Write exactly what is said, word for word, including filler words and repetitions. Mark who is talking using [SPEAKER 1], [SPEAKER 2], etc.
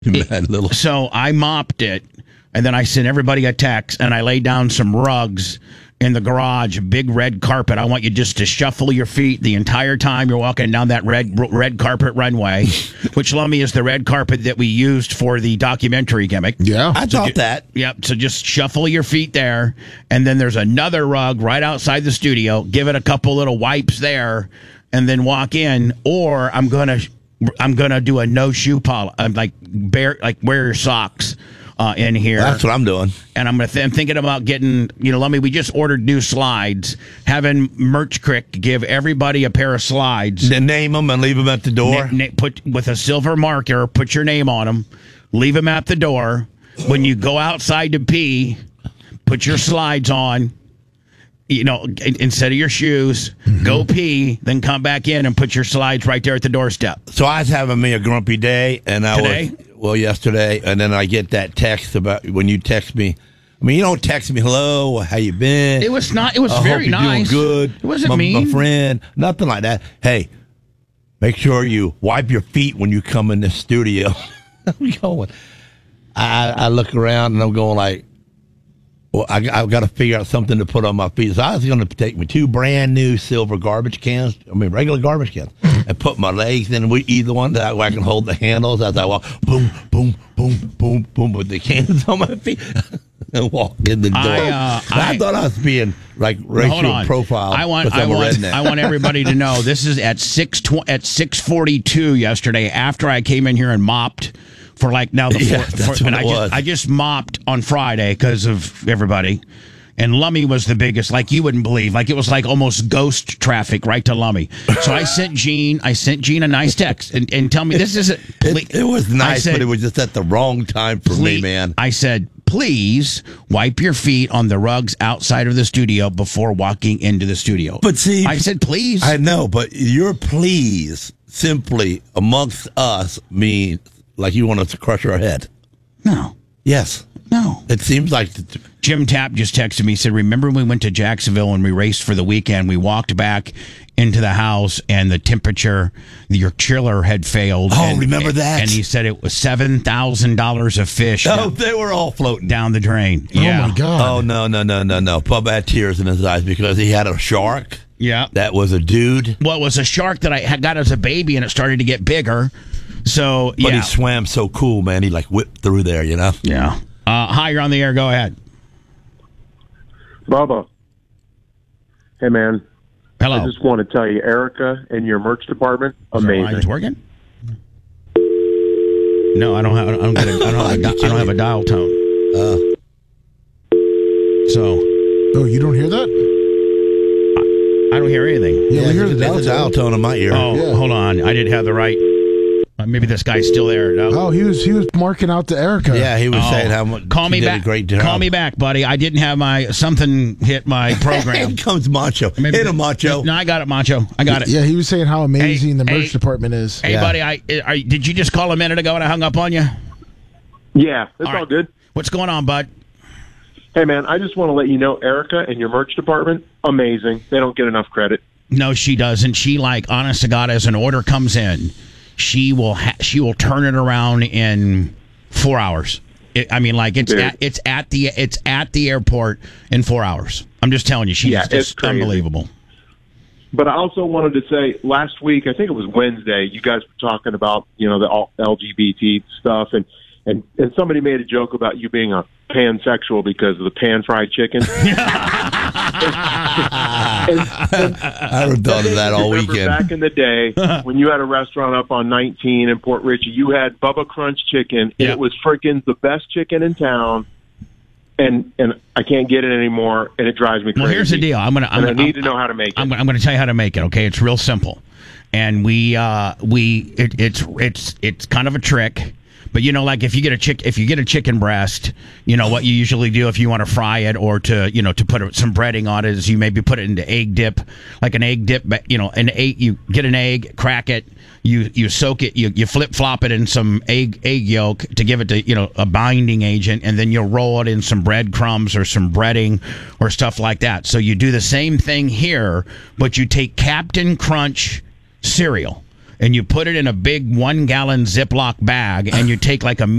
[SPEAKER 1] Mad little.
[SPEAKER 2] So I mopped it, and then I sent everybody a text, and I laid down some rugs in the garage, a big red carpet. I want you just to shuffle your feet the entire time you're walking down that red red carpet runway, which, Lummy, is the red carpet that we used for the documentary gimmick.
[SPEAKER 3] Yeah.
[SPEAKER 1] I
[SPEAKER 2] So
[SPEAKER 1] thought
[SPEAKER 2] ju-
[SPEAKER 1] that.
[SPEAKER 2] Yep. So just shuffle your feet there, and then there's another rug right outside the studio. Give it a couple little wipes there, and then walk in. Or I'm gonna I'm gonna do a no shoe polish. I'm like bare like wear your socks. Uh, in here,
[SPEAKER 1] That's what I'm doing.
[SPEAKER 2] and I'm gonna. Th- I'm thinking about getting. You know, let me. We just ordered new slides. Having Merch Crick give everybody a pair of slides.
[SPEAKER 1] Then name them and leave them at the door.
[SPEAKER 2] Na- na- put with a silver marker. Put your name on them. Leave them at the door. When you go outside to pee, put your slides on. You know, in- instead of your shoes,
[SPEAKER 1] Mm-hmm.
[SPEAKER 2] go pee. Then come back in and put your slides right there at the doorstep.
[SPEAKER 1] So I was having me a grumpy day, and I
[SPEAKER 2] Today?
[SPEAKER 1] was well yesterday, and then I get that text about when you text me. I mean, you don't text me, hello, how you been?
[SPEAKER 2] It was not. It was
[SPEAKER 1] I
[SPEAKER 2] very
[SPEAKER 1] hope you're
[SPEAKER 2] nice.
[SPEAKER 1] doing good.
[SPEAKER 2] It wasn't
[SPEAKER 1] my,
[SPEAKER 2] mean.
[SPEAKER 1] My friend, nothing like that. Hey, make sure you wipe your feet when you come in the studio. I'm going. I, I look around and I'm going like, well, I, I've got to figure out something to put on my feet. So I was going to take me two brand new silver garbage cans, I mean regular garbage cans, and put my legs in we either one that way I can hold the handles as I walk. Boom, boom, boom, boom, boom, with the cans on my feet. And walk in the door.
[SPEAKER 2] I, uh,
[SPEAKER 1] I,
[SPEAKER 2] I-
[SPEAKER 1] thought I was being like
[SPEAKER 2] Hold
[SPEAKER 1] racial
[SPEAKER 2] on.
[SPEAKER 1] profile.
[SPEAKER 2] I want.
[SPEAKER 1] 'cause
[SPEAKER 2] I
[SPEAKER 1] I'm a
[SPEAKER 2] want.
[SPEAKER 1] redneck.
[SPEAKER 2] I want everybody to know this is at six tw- at six forty two yesterday. After I came in here and mopped for like now the
[SPEAKER 1] Yeah,
[SPEAKER 2] fourth.
[SPEAKER 1] that's
[SPEAKER 2] for,
[SPEAKER 1] what
[SPEAKER 2] and
[SPEAKER 1] it
[SPEAKER 2] I
[SPEAKER 1] was.
[SPEAKER 2] just I just mopped on Friday because of everybody. And Lummy was the biggest, like you wouldn't believe. Like it was like almost ghost traffic right to Lummy. So I sent Gene. I sent Gene a nice text and, and tell me this isn't.
[SPEAKER 1] It, it was
[SPEAKER 2] I
[SPEAKER 1] nice,
[SPEAKER 2] said,
[SPEAKER 1] but it was just at the wrong time for me,
[SPEAKER 2] Please-
[SPEAKER 1] man.
[SPEAKER 2] I said, please wipe your feet on the rugs outside of the studio before walking into the studio.
[SPEAKER 1] But see,
[SPEAKER 2] I said, please.
[SPEAKER 1] I know, but your please simply amongst us mean like you want us to crush our head.
[SPEAKER 2] no,
[SPEAKER 1] Yes.
[SPEAKER 2] no.
[SPEAKER 1] It seems like the,
[SPEAKER 2] Jim Tapp just texted me, said, remember when we went to Jacksonville and we raced for the weekend? We walked back into the house and the temperature, your chiller had failed.
[SPEAKER 1] Oh,
[SPEAKER 2] and,
[SPEAKER 1] remember that?
[SPEAKER 2] And he said it was seven thousand dollars of fish
[SPEAKER 1] oh,
[SPEAKER 2] down,
[SPEAKER 1] they were all floating.
[SPEAKER 2] down the drain.
[SPEAKER 3] Oh,
[SPEAKER 2] Yeah.
[SPEAKER 3] my God.
[SPEAKER 1] Oh, no, no, no, no, no. Bubba had tears in his eyes because he had a shark.
[SPEAKER 2] Yeah.
[SPEAKER 1] That was a dude.
[SPEAKER 2] Well, it was a shark that I had got as a baby and it started to get bigger. So,
[SPEAKER 1] But
[SPEAKER 2] yeah.
[SPEAKER 1] he swam so cool, man. He like whipped through there, you know?
[SPEAKER 2] Yeah. Uh, hi, you're on the air. Go ahead.
[SPEAKER 4] Bubba. Hey, man.
[SPEAKER 2] Hello.
[SPEAKER 4] I just want to tell you, Erica and your merch department,
[SPEAKER 2] Is our lines
[SPEAKER 4] amazing.
[SPEAKER 2] working? No, I don't have. I don't, get a, I don't, have, a, di- I don't have a dial tone.
[SPEAKER 1] Uh,
[SPEAKER 2] So
[SPEAKER 3] Oh, you don't hear that?
[SPEAKER 2] I don't hear anything.
[SPEAKER 3] Yeah, we hear the
[SPEAKER 1] there's a
[SPEAKER 3] dial
[SPEAKER 1] dial tone in my ear.
[SPEAKER 2] Oh,
[SPEAKER 3] Yeah.
[SPEAKER 2] hold on. I didn't have the right. Uh, maybe this guy's still there. No.
[SPEAKER 3] Oh, he was he was marking out to Erica.
[SPEAKER 1] Yeah, he was
[SPEAKER 2] Oh.
[SPEAKER 1] saying how much
[SPEAKER 2] Call
[SPEAKER 1] she
[SPEAKER 2] me
[SPEAKER 1] did
[SPEAKER 2] back.
[SPEAKER 1] a great job.
[SPEAKER 2] Call me back, buddy. I didn't have my something hit my program.
[SPEAKER 1] Here comes Macho.
[SPEAKER 2] Maybe
[SPEAKER 1] Hit
[SPEAKER 2] the-
[SPEAKER 1] him, Macho.
[SPEAKER 2] No, I got it, Macho. I got it.
[SPEAKER 3] Yeah, he was saying how amazing
[SPEAKER 2] Hey,
[SPEAKER 3] the merch
[SPEAKER 2] hey,
[SPEAKER 3] department is.
[SPEAKER 2] Hey,
[SPEAKER 1] Yeah.
[SPEAKER 2] buddy. I are, did you just call a minute ago and I hung up on you?
[SPEAKER 4] Yeah, it's all,
[SPEAKER 2] All right.
[SPEAKER 4] good.
[SPEAKER 2] What's going on, bud?
[SPEAKER 4] Hey, man, I just want to let you know, Erica and your merch department, amazing. They don't get enough credit.
[SPEAKER 2] No, she doesn't. She like, honest to God, as an order comes in, she will ha- she will turn it around in four hours. It, I mean, like it's
[SPEAKER 4] Dude.
[SPEAKER 2] at, it's at the it's at the airport in four hours. I'm just telling you, she's
[SPEAKER 4] Yeah, it's
[SPEAKER 2] just
[SPEAKER 4] crazy.
[SPEAKER 2] unbelievable.
[SPEAKER 4] But I also wanted to say, last week, I think it was Wednesday, you guys were talking about, you know, the all- L G B T stuff, and, and, and somebody made a joke about you being a pansexual because of the pan-fried chicken. And- and-
[SPEAKER 1] I would have thought of that all
[SPEAKER 4] Remember
[SPEAKER 1] weekend.
[SPEAKER 4] Back in the day, when you had a restaurant up on nineteen in Port Richey, you had Bubba Crunch Chicken.
[SPEAKER 2] Yeah.
[SPEAKER 4] It was freaking the best chicken in town, and and I can't get it anymore, and it drives me crazy.
[SPEAKER 2] Well, here's the deal. I'm gonna. I'm
[SPEAKER 4] and I
[SPEAKER 2] gonna,
[SPEAKER 4] need to know how to make it.
[SPEAKER 2] I'm, I'm going to tell you how to make it. Okay, it's real simple, and we uh, we it, it's it's it's kind of a trick. But you know, like if you get a chick, if you get a chicken breast, you know what you usually do if you want to fry it or to you know to put some breading on it is you maybe put it into egg dip, like an egg dip. You know, an egg. You get an egg, crack it, you you soak it, you you flip flop it in some egg egg yolk to give it to you know a binding agent, and then you'll roll it in some breadcrumbs or some breading or stuff like that. So you do the same thing here, but you take Captain Crunch cereal. and you put it in a big one gallon Ziploc bag, and you take like a